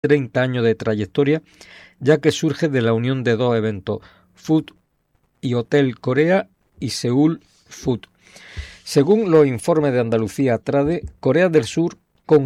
30 años de trayectoria, ya que surge de la unión de dos eventos, Food y Hotel Corea y Seúl Food. Según los informes de Andalucía Trade, Corea del Sur, con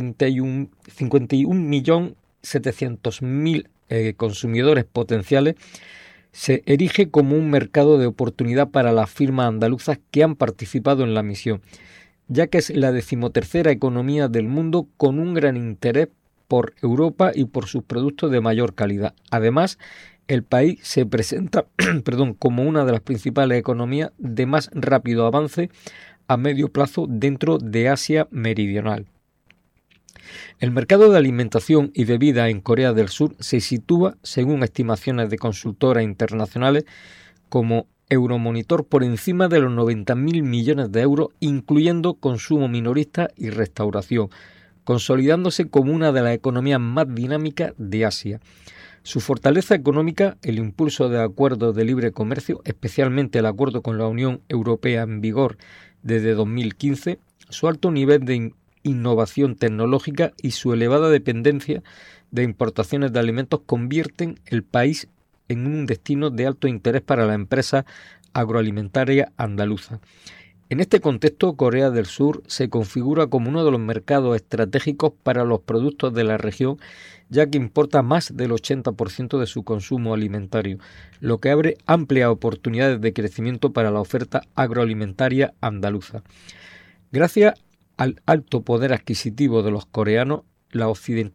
51.700.000 consumidores potenciales, se erige como un mercado de oportunidad para las firmas andaluzas que han participado en la misión, ya que es la 13ª economía del mundo con un gran interés por Europa y por sus productos de mayor calidad. Además, el país se presenta como una de las principales economías de más rápido avance a medio plazo dentro de Asia Meridional. El mercado de alimentación y bebida en Corea del Sur se sitúa, según estimaciones de consultoras internacionales como Euromonitor, por encima de los 90.000 millones de euros, incluyendo consumo minorista y restauración, consolidándose como una de las economías más dinámicas de Asia. Su fortaleza económica, el impulso de acuerdos de libre comercio, especialmente el acuerdo con la Unión Europea en vigor desde 2015, su alto nivel de innovación tecnológica y su elevada dependencia de importaciones de alimentos convierten el país en un destino de alto interés para la empresa agroalimentaria andaluza. En este contexto, Corea del Sur se configura como uno de los mercados estratégicos para los productos de la región, ya que importa más del 80% de su consumo alimentario, lo que abre amplias oportunidades de crecimiento para la oferta agroalimentaria andaluza. Gracias al alto poder adquisitivo de los coreanos, la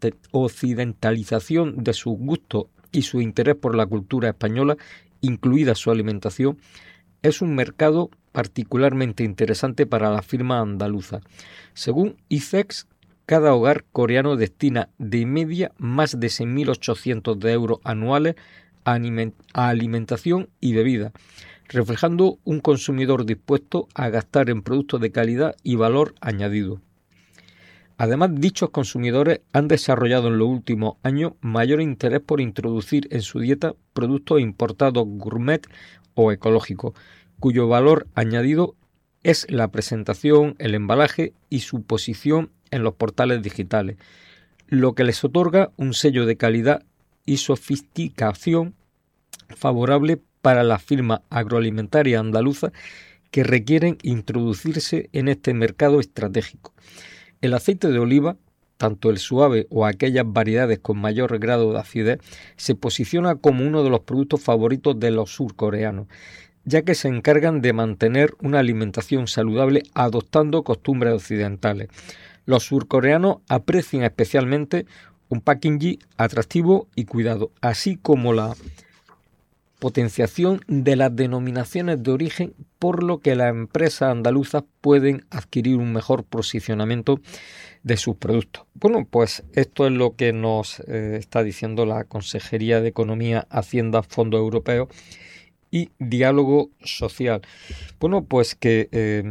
occidentalización de sus gustos y su interés por la cultura española, incluida su alimentación, es un mercado particularmente interesante para la firma andaluza. Según ICEX, cada hogar coreano destina de media más de 6.800 euros anuales a alimentación y bebida, reflejando un consumidor dispuesto a gastar en productos de calidad y valor añadido. Además, dichos consumidores han desarrollado en los últimos años mayor interés por introducir en su dieta productos importados gourmet o ecológicos, cuyo valor añadido es la presentación, el embalaje y su posición en los portales digitales, lo que les otorga un sello de calidad y sofisticación favorable para las firmas agroalimentarias andaluzas que requieren introducirse en este mercado estratégico. El aceite de oliva, tanto el suave o aquellas variedades con mayor grado de acidez, se posiciona como uno de los productos favoritos de los surcoreanos, ya que se encargan de mantener una alimentación saludable adoptando costumbres occidentales. Los surcoreanos aprecian especialmente un packaging atractivo y cuidado, así como la potenciación de las denominaciones de origen, por lo que las empresas andaluzas pueden adquirir un mejor posicionamiento de sus productos. Bueno, pues esto es lo que nos está diciendo la Consejería de Economía, Hacienda, Fondos Europeos y Diálogo Social. Bueno, pues que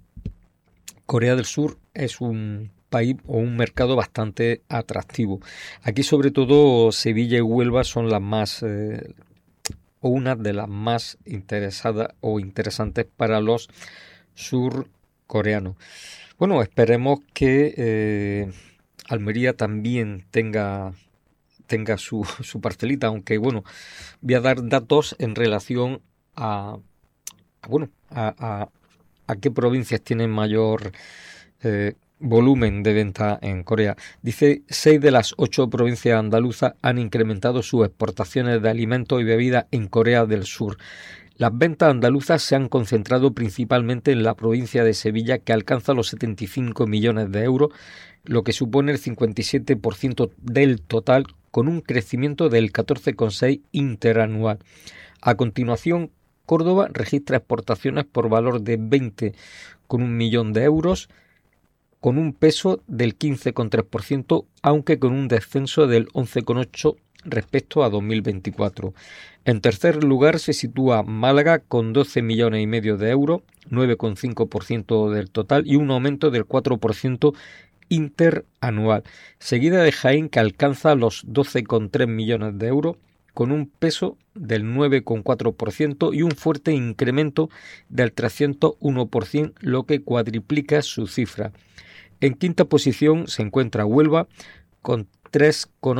Corea del Sur es un país o un mercado bastante atractivo. Aquí sobre todo Sevilla y Huelva son las más o una de las más interesadas o interesantes para los surcoreanos. Bueno, esperemos que Almería también tenga su parcelita, aunque bueno, voy a dar datos en relación a qué provincias tienen mayor volumen de venta en Corea. Dice, 6 de las 8 provincias andaluzas han incrementado sus exportaciones de alimentos y bebidas en Corea del Sur. Las ventas andaluzas se han concentrado principalmente en la provincia de Sevilla, que alcanza los 75 millones de euros, lo que supone el 57% del total, con un crecimiento del 14,6% interanual. A continuación, Córdoba registra exportaciones por valor de 20,1 millones de euros, con un peso del 15,3%, aunque con un descenso del 11,8% respecto a 2024. En tercer lugar se sitúa Málaga con 12,5 millones de euros, 9,5% del total y un aumento del 4% interanual, seguida de Jaén, que alcanza los 12,3 millones de euros, con un peso del 9,4% y un fuerte incremento del 301%, lo que cuadriplica su cifra. En quinta posición se encuentra Huelva, con 3,8